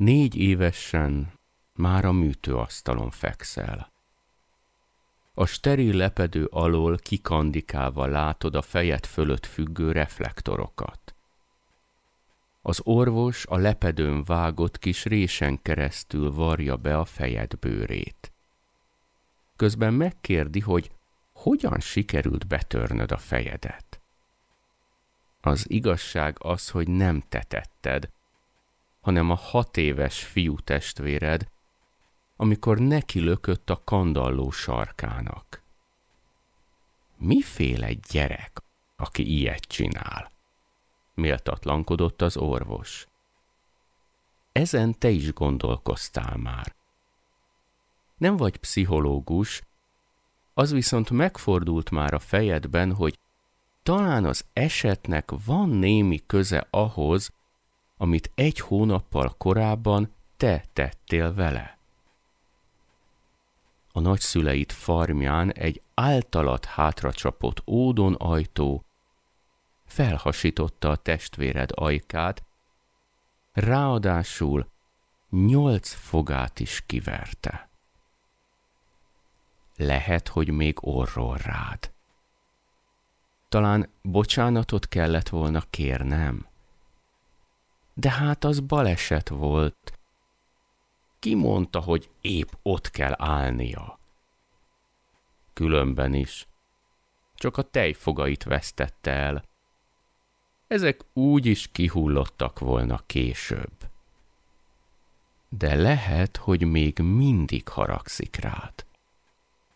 4 évesen már a műtőasztalon fekszel. A steril lepedő alól kikandikálva látod a fejed fölött függő reflektorokat. Az orvos a lepedőn vágott kis résen keresztül varja be a fejed bőrét. Közben megkérdi, hogy hogyan sikerült betörnöd a fejedet. Az igazság az, hogy nem te tetted, hanem a 6 éves fiú testvéred, amikor neki lökött a kandalló sarkának. Miféle gyerek, aki ilyet csinál? Méltatlankodott az orvos. Ezen te is gondolkoztál már. Nem vagy pszichológus, az viszont megfordult már a fejedben, hogy talán az esetnek van némi köze ahhoz, amit 1 hónappal korábban te tettél vele. A nagyszüleid farmján egy általad hátracsapott ódonajtó felhasította a testvéred ajkát, ráadásul 8 fogát is kiverte. Lehet, hogy még orrol rád. Talán bocsánatot kellett volna kérnem. De hát az baleset volt. Ki mondta, hogy épp ott kell állnia? Különben is. Csak a tejfogait vesztette el. Ezek úgy is kihullottak volna később. De lehet, hogy még mindig haragszik rád.